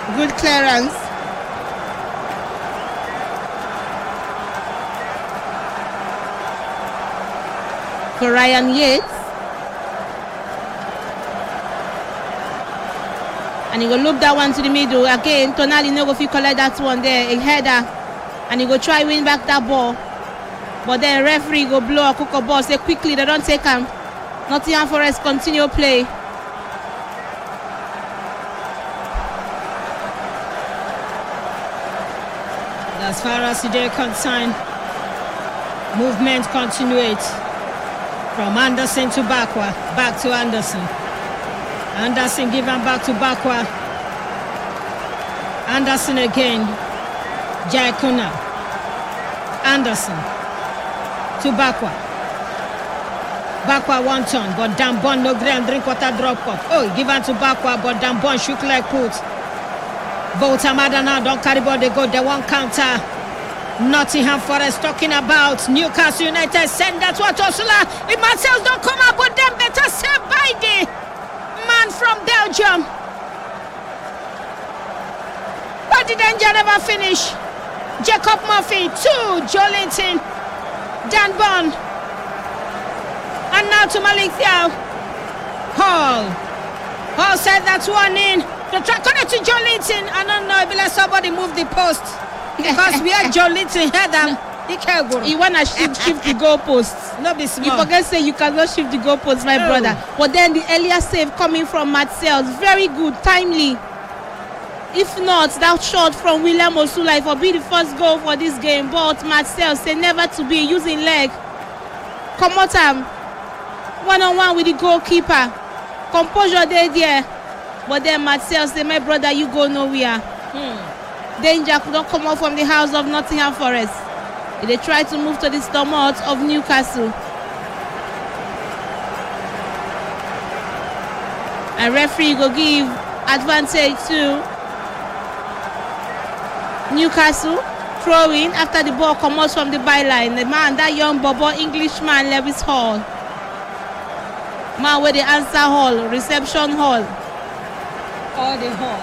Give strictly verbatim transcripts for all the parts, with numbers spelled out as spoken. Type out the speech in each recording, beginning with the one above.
Good clearance. For Ryan Yates. And he go loop that one to the middle. Again, Tonali no go fit collect that one there. A header. And he go try win back that ball. But then referee go blow a cook ball. Say quickly, they don't take him. Nottingham Forest continue play. As far as they're concerned, movement continues from Anderson to Bakwa, back to Anderson. Anderson given back to Bakwa. Anderson again. Jaikuna. Anderson to Bakwa. Bakwa one turn, but Dambon no grand drink water drop up. Oh, given to Bakwa, but Dambon shook like put. Boutamada now don't carry ball, they go, they won't counter. Nottingham Forest talking about Newcastle United. Send that one to Osula. If Marcels don't come up, but them better saved by the man from Belgium. But the danger never finish. Jacob Murphy to Jolinton. Dan Bond. And now to Malik Thiaw. Hall. Hall said that one in. The track connect to Jolinton. I don't know if let somebody move the post. Because we are Jolinton head them. You wanna shift, shift the goalposts. No be small. You forget say you cannot shift the goalposts, my oh. brother. But then the earlier save coming from Marcels, very good, timely. If not, that shot from William Osula, it will be the first goal for this game. But Marcels say never to be using leg. Come on, time. One on one with the goalkeeper. Composure there, there. But then Marcels say, my brother, you go nowhere. Hmm. Danger could not come out from the house of Nottingham Forest. They try to move to the stomach of Newcastle. And referee go give advantage to Newcastle. Throw in after the ball comes out from the byline. The man, that young Bobo Englishman, Lewis Hall. Man with the answer hall, reception hall. All the hall.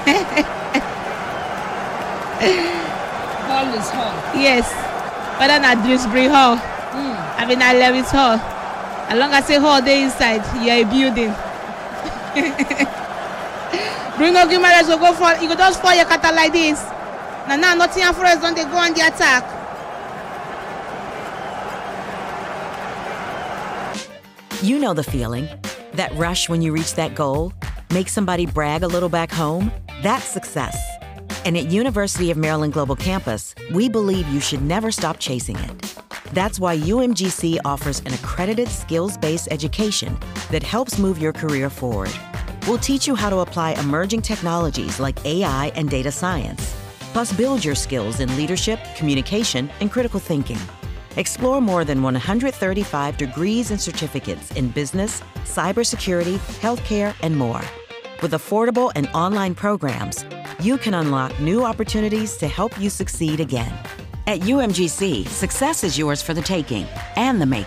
Hall is hall. Yes. Whether not Dewsbury Hall. Mm. I mean, I Lewis Hall. As long as I hall there inside, you're a building. Bruno Guimaraes will go for, you go just for your cutter like this. Now, now Nottingham Forest don't they go on the attack. You know the feeling. That rush when you reach that goal. Make somebody brag a little back home. That's success. And at University of Maryland Global Campus, we believe you should never stop chasing it. That's why U M G C offers an accredited skills-based education that helps move your career forward. We'll teach you how to apply emerging technologies like A I and data science, plus build your skills in leadership, communication, and critical thinking. Explore more than one hundred thirty-five degrees and certificates in business, cybersecurity, healthcare, and more. With affordable and online programs, you can unlock new opportunities to help you succeed again. At U M G C, success is yours for the taking and the making.